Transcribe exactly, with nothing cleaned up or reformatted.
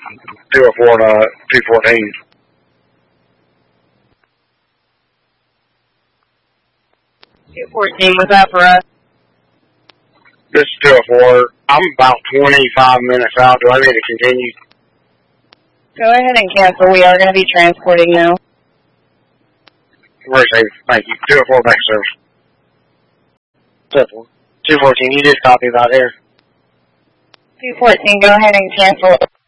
two oh four to two fourteen. two fourteen, what's that for us? This is two oh four. I'm about twenty-five minutes out. Do I need to continue? Go ahead and cancel. We are going to be transporting now. Very safe. Thank you. two oh four back service. two fourteen, you just copy about here. two fourteen, go ahead and cancel.